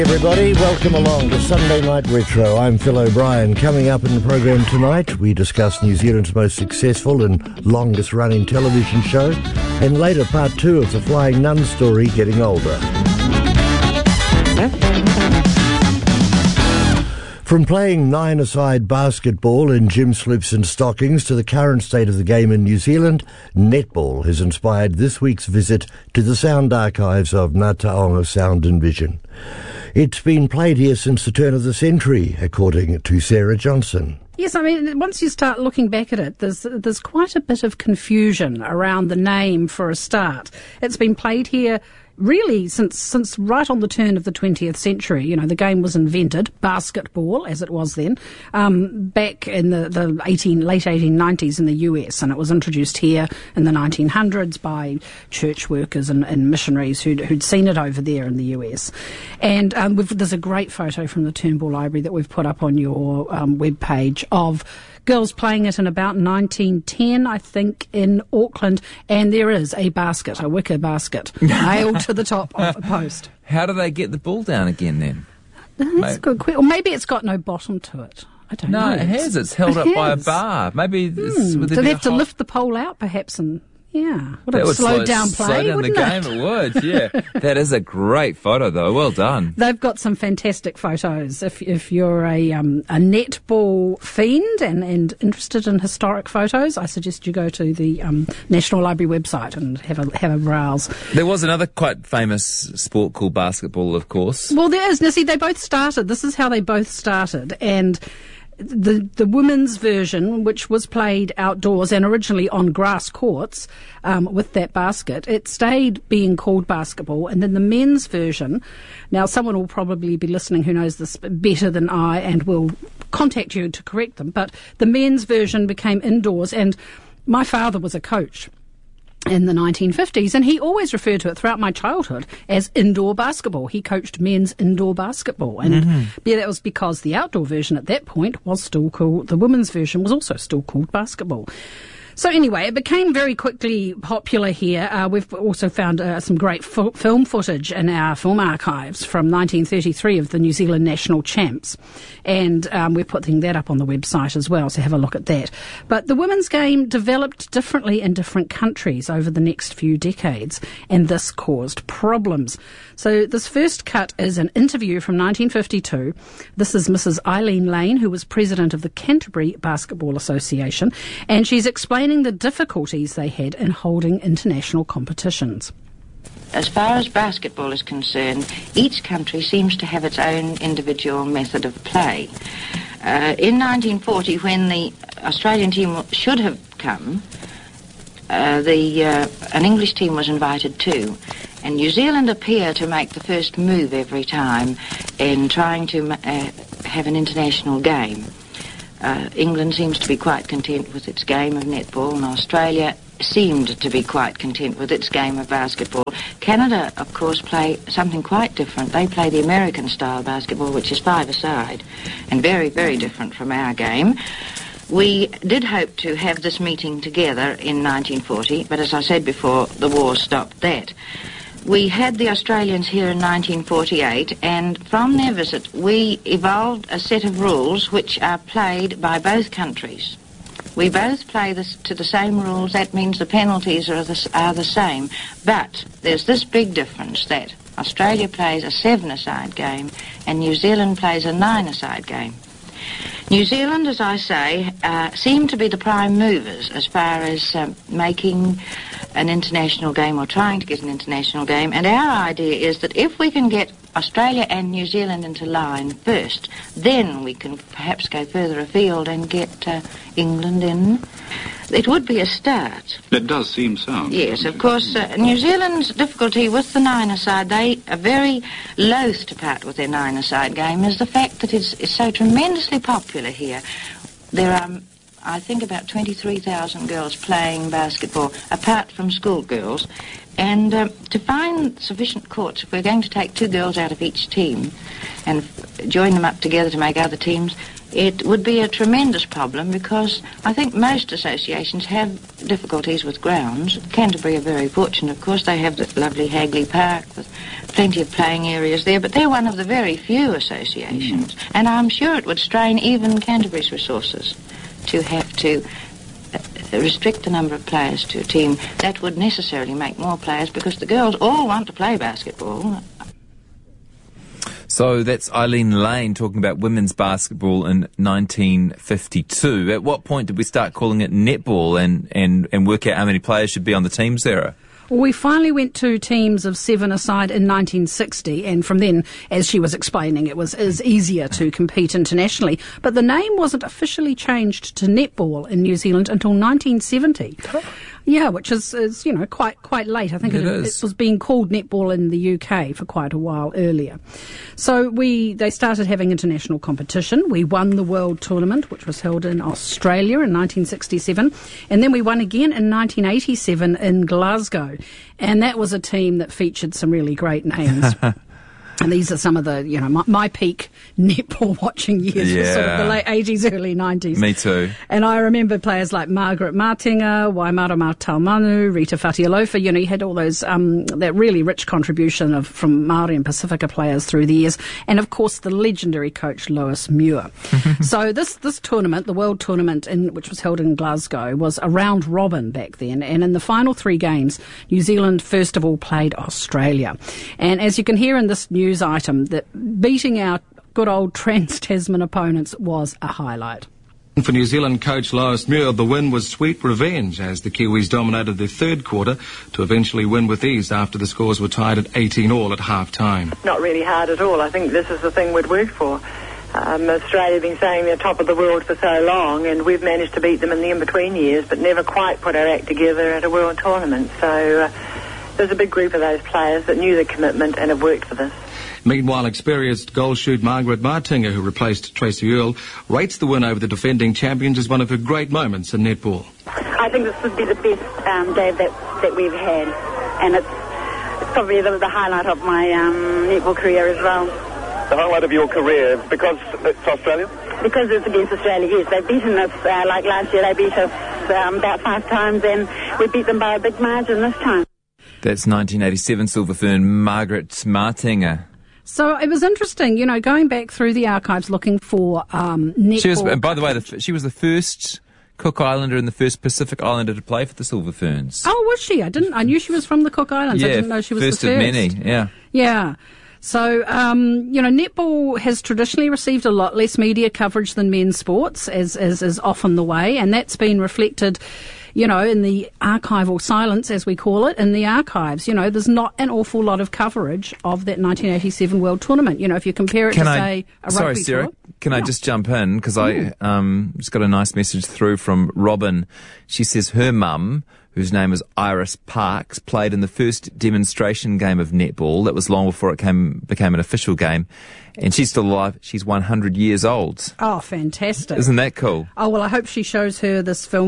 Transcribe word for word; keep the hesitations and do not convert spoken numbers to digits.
Everybody, welcome along to Sunday Night Retro. I'm Phil O'Brien. Coming up in the program tonight, we discuss New Zealand's most successful and longest running television show, and later part two of the Flying Nun story, Getting Older. From playing nine-a-side basketball in gym slips and stockings to the current state of the game in New Zealand, netball has inspired this week's visit to the sound archives of Ngā Taonga Sound and Vision. It's been played here since the turn of the century, according to Sarah Johnson. Yes, I mean, once you start looking back at it, there's there's quite a bit of confusion around the name for a start. It's been played here really since since right on the turn of the twentieth century. You know, the game was invented, basketball as it was then, um, back in the, the eighteen, late eighteen nineties in the U S, and it was introduced here in the nineteen hundreds by church workers and, and missionaries who'd, who'd seen it over there in the U S. And um, we've, there's a great photo from the Turnbull Library that we've put up on your um, webpage of girls playing it in about nineteen ten, I think, in Auckland, and there is a basket, a wicker basket, nailed to the top of a post. How do they get the ball down again then? That's maybe. a good question. Or maybe it's got no bottom to it. I don't no, know. No, it has. It's held it up has. by a bar. Maybe this, hmm. would Do they be have to hot... lift the pole out, perhaps, and... Yeah, would that it would slow, slow down play, slow down wouldn't the it? game, it would, yeah. That is a great photo, though. Well done. They've got some fantastic photos. If if you're a um, a netball fiend and, and interested in historic photos, I suggest you go to the um, National Library website and have a have a browse. There was another quite famous sport called basketball, of course. Well, there is. Now, see, they both started. This is how they both started, and The the women's version, which was played outdoors and originally on grass courts um, with that basket, it stayed being called basketball. And then the men's version, now someone will probably be listening who knows this better than I and will contact you to correct them, but the men's version became indoors. And my father was a coach in the nineteen fifties, and he always referred to it throughout my childhood as indoor basketball. He coached men's indoor basketball, and mm-hmm. yeah, that was because the outdoor version at that point was still called, the women's version was also still called basketball. So anyway, it became very quickly popular here. Uh, we've also found uh, some great fo- film footage in our film archives from nineteen thirty-three of the New Zealand national champs. And um, we're putting that up on the website as well, so have a look at that. But the women's game developed differently in different countries over the next few decades, and this caused problems. So this first cut is an interview from nineteen fifty-two. This is Missus Eileen Lane, who was president of the Canterbury Basketball Association, and she's explaining the difficulties they had in holding international competitions. As far as basketball is concerned, each country seems to have its own individual method of play. Uh, in nineteen forty, when the Australian team should have come, uh, the uh, an English team was invited too. And New Zealand appear to make the first move every time in trying to uh, have an international game. Uh, England seems to be quite content with its game of netball, and Australia seemed to be quite content with its game of basketball. Canada, of course, play something quite different. They play the American-style basketball, which is five-a-side, and very, very different from our game. We did hope to have this meeting together in nineteen forty, but as I said before, the war stopped that. We had the Australians here in nineteen forty-eight, and from their visit we evolved a set of rules which are played by both countries. We both play this to the same rules. That means the penalties are the, are the same. But there's this big difference that Australia plays a seven-a-side game and New Zealand plays a nine-a-side game. New Zealand, as I say, uh, seem to be the prime movers as far as um, making an international game or trying to get an international game. And our idea is that if we can get Australia and New Zealand into line first, then we can perhaps go further afield and get uh, England in. It would be a start. It does seem so. Yes, of course. Uh, New Zealand's difficulty with the nine-a-side, they are very loath to part with their nine-a-side game, is the fact that it's, it's so tremendously popular here. There are, I think, about twenty-three thousand girls playing basketball, apart from schoolgirls. And uh, to find sufficient courts, if we're going to take two girls out of each team and f- join them up together to make other teams, it would be a tremendous problem because I think most associations have difficulties with grounds. Canterbury are very fortunate, of course. They have the lovely Hagley Park with plenty of playing areas there, but they're one of the very few associations. Mm. And I'm sure it would strain even Canterbury's resources to have to restrict the number of players to a team. That would necessarily make more players because the girls all want to play basketball. So that's Eileen Lane talking about women's basketball in nineteen fifty-two. At what point did we start calling it netball and, and, and work out how many players should be on the team, Sarah? Well, we finally went to teams of seven aside in nineteen sixty, and from then, as she was explaining, it was is easier to compete internationally. But the name wasn't officially changed to netball in New Zealand until nineteen seventy. Yeah, which is, is you know, quite quite late. I think it, it, it was being called netball in the U K for quite a while earlier. So we they started having international competition. We won the World Tournament, which was held in Australia in nineteen sixty-seven, and then we won again in nineteen eighty-seven in Glasgow. And that was a team that featured some really great names. And these are some of the, you know, my, my peak netball watching years, yeah. was sort of the late eighties, early nineties. Me too. And I remember players like Margaret Martinga, Waimara Matalmanu, Rita Fatialofa. You know, you had all those, um, that really rich contribution of from Māori and Pacifica players through the years. And of course, the legendary coach Lois Muir. So this, this tournament, the World Tournament, in, which was held in Glasgow, was a round robin back then. And in the final three games, New Zealand first of all played Australia. And as you can hear in this news item, that beating our good old Trans-Tasman opponents was a highlight. For New Zealand coach Lois Muir, the win was sweet revenge as the Kiwis dominated the third quarter to eventually win with ease after the scores were tied at eighteen all at half-time. Not really hard at all. I think this is the thing we'd worked for. Um, Australia have been saying they're top of the world for so long, and we've managed to beat them in the in-between years, but never quite put our act together at a world tournament. So uh, there's a big group of those players that knew the commitment and have worked for this. Meanwhile, experienced goal shoot Margaret Martinga, who replaced Tracy Earl, rates the win over the defending champions as one of her great moments in netball. I think this would be the best um, day that, that we've had, and it's, it's probably the, the highlight of my um, netball career as well. The highlight of your career because it's Australia? Because it's against Australia, yes. They've beaten us, uh, like last year, they beat us um, about five times, and we beat them by a big margin this time. That's nineteen eighty-seven Silver Fern, Margaret Martinga. So it was interesting, you know, going back through the archives looking for um, netball. She was, and by the way, the, she was the first Cook Islander and the first Pacific Islander to play for the Silver Ferns. Oh, was she? I didn't. I knew she was from the Cook Islands. Yeah, I didn't know she was first the first. of many. Yeah. Yeah. So, um, you know, netball has traditionally received a lot less media coverage than men's sports, as, as is often the way, and that's been reflected, you know, in the archival silence, as we call it, in the archives. You know, there's not an awful lot of coverage of that nineteen eighty-seven World Tournament. You know, if you compare it can to, I, say, a sorry, rugby Sarah, tour. Can yeah. I just jump in? Because I um, just got a nice message through from Robin. She says her mum, whose name is Iris Parks, played in the first demonstration game of netball. That was long before it came, became an official game. And she's still alive. She's one hundred years old. Oh, fantastic. Isn't that cool? Oh, well, I hope she shows her this film